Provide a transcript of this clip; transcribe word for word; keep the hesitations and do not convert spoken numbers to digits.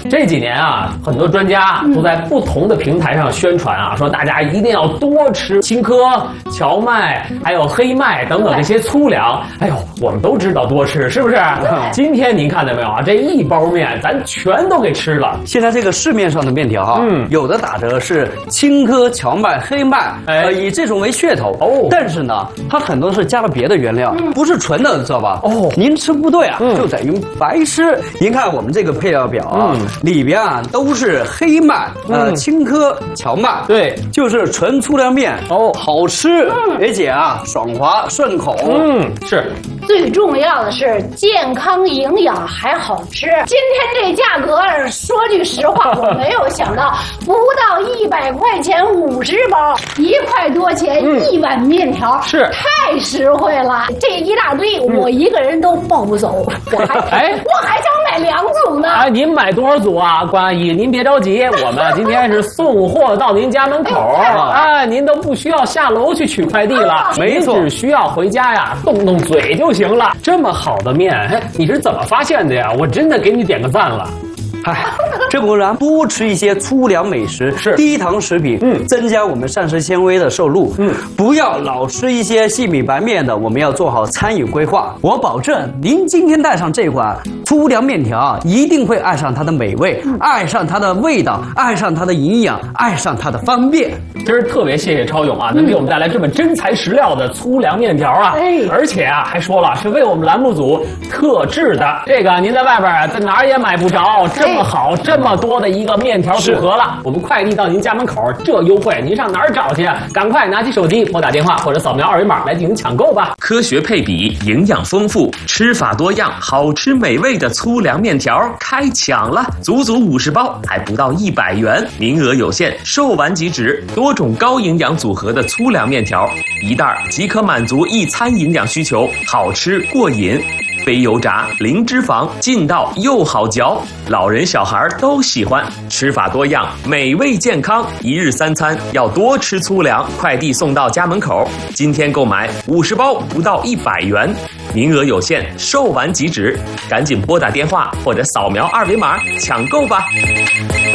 这几年啊，很多专家都在不同的平台上宣传啊，说大家一定要多吃青稞、荞麦，还有黑麦等等这些粗粮。哎呦，我们都知道多吃，是不是？今天您看到没有啊？这一包面咱全都给吃了。 现在这个市面上的面条啊，嗯，有的打折是青稞、荞麦、黑麦，哎、呃，以这种为噱头。哦，但是呢，它很多是加了别的原料，嗯、不是纯的，知道吧？哦，您吃不对啊，嗯、就等于白吃。您看我们这个配料表啊，嗯、里边啊都是黑麦、呃、嗯、青稞、荞麦，对，就是纯粗粮面。哦，好吃，嗯、而且啊爽滑顺口。 嗯，是。 最重要的是健康营养还好吃。今天这价格，说句实话，我没有想到，不到一百块钱五十包，一块多钱一碗面条，是太实惠了。这一大堆，我一个人都抱不走，我还哎，我还想买两组呢。 哎，您买多少组啊，关阿姨？您别着急，我们今天是送货到您家门口，哎，您都不需要下楼去取快递了，没错，只需要回家呀，动动嘴就行了。这么好的面，你是怎么发现的呀？我真的给你点个赞了。 哎，这不然多吃一些粗粮美食，是低糖食品，嗯，增加我们膳食纤维的摄入，嗯，不要老吃一些细米白面的，我们要做好餐饮规划。我保证，您今天带上这款粗粮面条，一定会爱上它的美味，嗯、爱上它的味道，爱上它的营养，爱上它的方便。 今儿特别谢谢超勇啊，能给我们带来这么真材实料的粗粮面条啊，哎，而且啊还说了是为我们栏目组特制的，这个您在外边啊在哪儿也买不着，这么好这么多的一个面条组合了，我们快递到您家门口，这优惠您上哪儿找去？赶快拿起手机拨打电话或者扫描二维码来进行抢购吧。 科学配比，营养丰富，吃法多样，好吃美味的粗粮面条开抢了，足足五十包，还不到一百元，名额有限，售完即止。多种高营养组合的粗粮面条，一袋即可满足一餐营养需求，好吃过瘾。非油炸，零脂肪，劲道又好嚼，老人小孩都喜欢。吃法多样，美味健康，一日三餐要多吃粗粮。快递送到家门口，今天购买五十包不到一百元，名额有限，售完即止，赶紧拨打电话或者扫描二维码抢购吧。